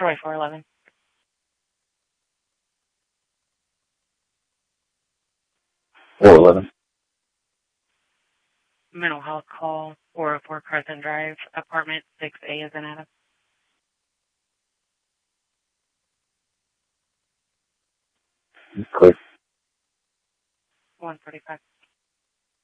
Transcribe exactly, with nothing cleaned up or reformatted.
Troy four eleven. four eleven. Mental health call, four oh four Carson Drive, apartment six A is in Adam. Clear. one forty-five.